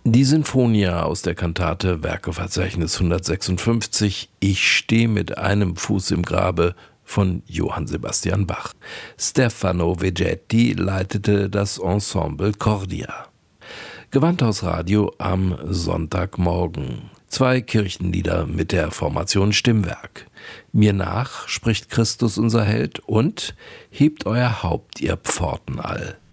Die Sinfonia aus der Kantate Werkeverzeichnis 156 Ich steh mit einem Fuß im Grabe von Johann Sebastian Bach. Stefano Vegetti leitete das Ensemble Cordia. Gewandhausradio am Sonntagmorgen. 2 Kirchenlieder mit der Formation Stimmwerk. Mir nach spricht Christus unser Held und hebt euer Haupt, ihr Pforten all.